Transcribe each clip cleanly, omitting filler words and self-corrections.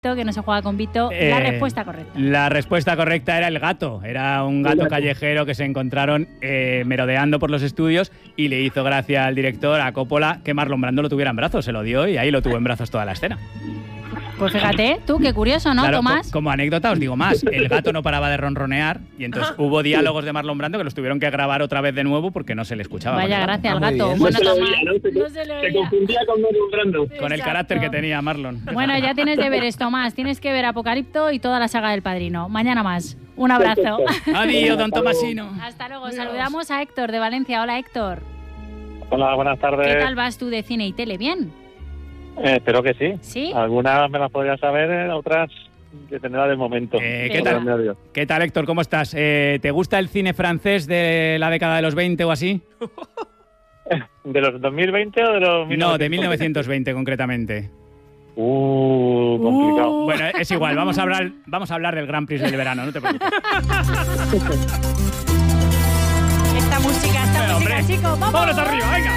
que no se juega con Vito. La respuesta correcta. La respuesta correcta era el gato. Era un gato callejero que se encontraron merodeando por los estudios y le hizo gracia al director, a Coppola, que Marlon Brando lo tuviera en brazos. Se lo dio y ahí lo tuvo en brazos toda la escena. Pues fíjate, tú, qué curioso, ¿no, claro, Tomás? Como anécdota os digo más. El gato no paraba de ronronear y entonces hubo diálogos de Marlon Brando que los tuvieron que grabar otra vez de nuevo porque no se le escuchaba. Vaya gracia al gato. Bueno, Tomás, no se le oía. Se confundía con Marlon Brando. Con el carácter que tenía Marlon. Bueno, ya tienes deberes, Tomás. Tienes que ver Apocalipto y toda la saga del Padrino. Mañana más. Un abrazo. Adiós, don Tomasino. Hasta luego. Saludamos a Héctor de Valencia. Hola, Héctor. Hola, buenas tardes. ¿Qué tal vas tú de cine y tele? ¿Bien? Espero que sí. ¿Sí? Algunas me las podría saber, otras dependerá del momento. ¿Qué tal, Héctor? ¿Cómo estás? ¿Te gusta el cine francés de la década de los 20 o así? ¿De los 2020 o de los 1920? No, de 1920 concretamente. Complicado. Bueno, es igual, vamos a hablar del Grand Prix del verano, no te preocupes. Esta música, chicos, ¡vamos! ¡Vámonos arriba, venga!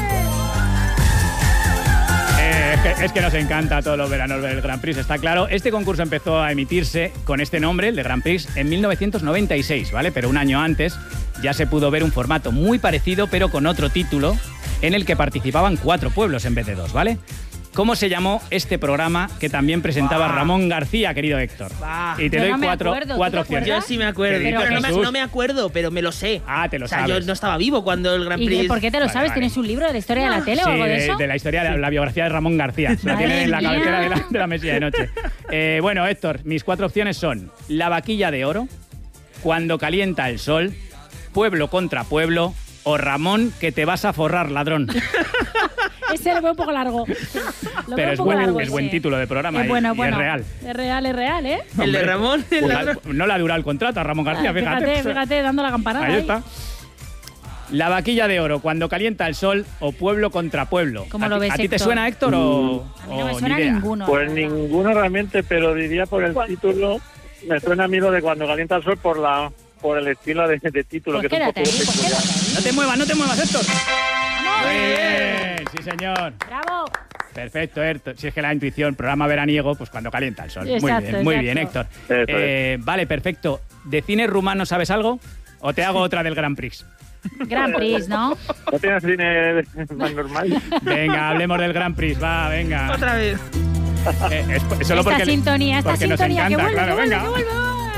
Es que nos encanta todos los veranos ver el Grand Prix, está claro. Este concurso empezó a emitirse con este nombre, el de Grand Prix, en 1996, ¿vale? Pero un año antes ya se pudo ver un formato muy parecido, pero con otro título, en el que participaban 4 pueblos en vez de 2, ¿vale? ¿Cómo se llamó este programa que también presentaba Ramón García, querido Héctor? Y te doy cuatro opciones. Yo sí me acuerdo, pero no me acuerdo, pero me lo sé. Ah, te lo sabes. Yo no estaba vivo cuando el Grand Prix... ¿Y por qué te lo sabes? ¿Tienes un libro de la historia de la tele o algo de eso? De la historia, de la biografía de Ramón García. La tienen en la cabecera de la mesilla de noche. Bueno, Héctor, mis 4 opciones son La vaquilla de oro, Cuando calienta el sol, Pueblo contra pueblo o Ramón, que te vas a forrar, ladrón. Ese lo veo un poco largo. Pero es buen título de programa. Bueno. Es real. Es real, ¿eh? El de Ramón. No le ha durado el contrato a Ramón García, fíjate, dando la campanada. Ahí está. La vaquilla de oro, Cuando calienta el sol o Pueblo contra pueblo. ¿Cómo lo ves, ¿A ti te Héctor? suena, Héctor, o A mí no me suena ni idea? ninguno. Pues ninguno realmente, pero diría por el título, me suena a mí lo de Cuando calienta el sol por el estilo de título. Pues que es un poco peculiar. No te muevas, Héctor. ¡Vamos! Muy bien, sí señor. ¡Bravo! Perfecto, Héctor. Si es que la intuición, programa veraniego, pues Cuando calienta el sol. Exacto, muy bien, Héctor. Vale, perfecto. ¿De cine rumano sabes algo? ¿O te hago otra del Grand Prix? Grand Prix, ¿no? ¿No tienes cine más normal? Venga, hablemos del Grand Prix, va, venga. Otra vez. Es solo porque nos encanta, que vuelve, claro, que venga. vuelve.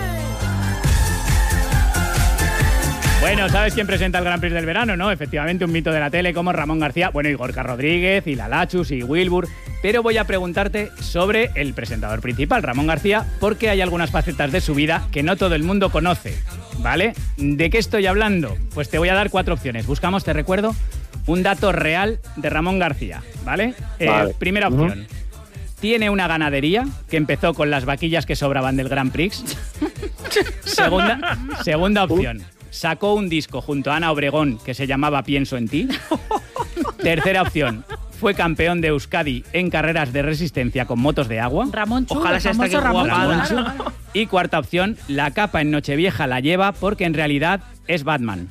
Bueno, ¿sabes quién presenta el Grand Prix del verano, no? Efectivamente, un mito de la tele como Ramón García, bueno, y Gorka Rodríguez, y Lalachus, y Wilbur. Pero voy a preguntarte sobre el presentador principal, Ramón García, porque hay algunas facetas de su vida que no todo el mundo conoce, ¿vale? ¿De qué estoy hablando? Pues te voy a dar 4 opciones. Buscamos, te recuerdo, un dato real de Ramón García, ¿vale? Primera opción. Tiene una ganadería que empezó con las vaquillas que sobraban del Grand Prix. Segunda opción. Sacó un disco junto a Ana Obregón que se llamaba Pienso en ti. Tercera opción. Fue campeón de Euskadi en carreras de resistencia con motos de agua. Ramón Chu, Ojalá sea esta que guapada. Y cuarta opción. La capa en Nochevieja la lleva porque en realidad es Batman.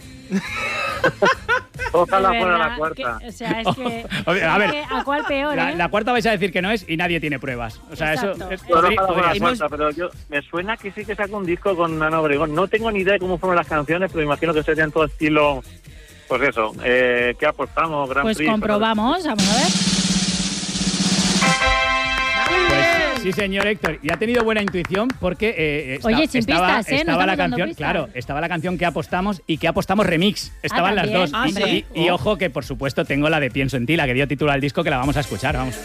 Ojalá fuera la cuarta. O sea, es que... A ver, ¿a cuál peor, la cuarta vais a decir que no es y nadie tiene pruebas. O sea, exacto. eso... Ojalá fuera la cuarta, pero me suena que sí que sacó un disco con Ana Obregón. No tengo ni idea de cómo fueron las canciones, pero imagino que serían todo estilo... Pues eso, ¿qué apostamos? Grand Prix. Pues comprobamos, vamos a ver. Pues sí, señor Héctor. Y ha tenido buena intuición porque Oye, sin pistas, ¿eh? Estaba la dando canción, pistas. claro, estaba la canción que apostamos y que apostamos remix. Estaban las dos. ¿también? Y ojo que, por supuesto, tengo la de Pienso en ti, la que dio título al disco, que la vamos a escuchar, vamos.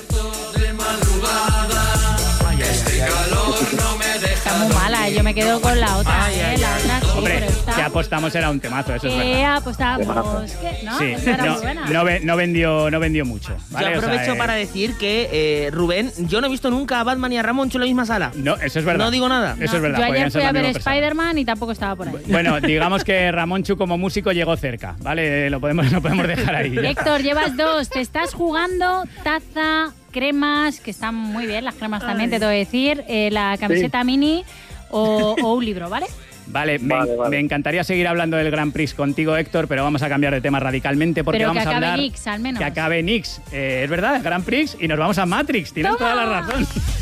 Está muy mala, yo me quedo con la otra, la otra sí, Hombre, pero está... que apostamos era un temazo, eso es ¿Qué verdad. apostamos? ¿Qué? ¿No? Sí, Esa era muy buena. no vendió mucho, ¿vale? Yo aprovecho para decir que, Rubén, yo no he visto nunca a Batman y a Ramón en la misma sala. No, eso es verdad. No digo nada. Eso es verdad. Yo ayer podían ser fui a la ver misma persona. Spider-Man y tampoco estaba por ahí. Bueno, digamos que Ramonchu como músico llegó cerca, ¿vale? Lo podemos dejar ahí. Héctor, llevas 2. Te estás jugando taza, cremas, que están muy bien, las cremas también, te tengo que decir, la camiseta mini o un libro, ¿vale? Vale. Me encantaría seguir hablando del Grand Prix contigo, Héctor, pero vamos a cambiar de tema radicalmente porque pero vamos a hablar... Nix, al menos. Que acabe Nix. Es verdad, Grand Prix, y nos vamos a Matrix. Tienes toda la razón.